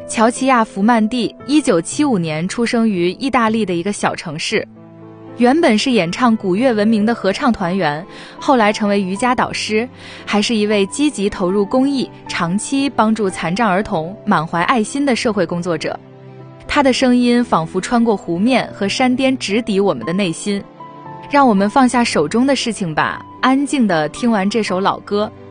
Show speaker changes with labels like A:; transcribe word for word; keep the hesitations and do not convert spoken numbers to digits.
A: 乔齐亚·福曼蒂一九七五年出生于意大利的一个小城市，原本是演唱古乐闻名的合唱团员，后来成为瑜伽导师，还是一位积极投入公益、长期帮助残障儿童、满怀爱心的社会工作者。他的声音仿佛穿过湖面和山巅，直抵我们的内心。让我们放下手中的事情吧，安静地听完这首老歌，